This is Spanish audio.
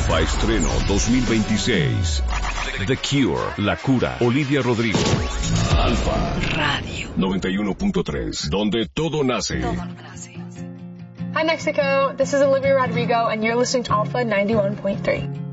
Alfa Estreno 2026. The Cure, La Cura, Olivia Rodrigo. Alfa Radio 91.3, donde todo nace. Hi Mexico, this is Olivia Rodrigo and you're listening to Alpha 91.3.